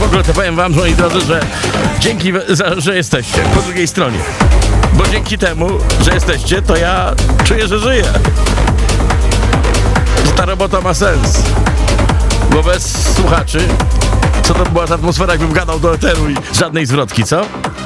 ogóle to powiem wam, moi drodzy, że dzięki, że jesteście po drugiej stronie. Bo dzięki temu, że jesteście, to ja czuję, że żyję. Że ta robota ma sens. Bo bez słuchaczy, co to była za atmosfera, jakbym gadał do eteru i żadnej zwrotki, co?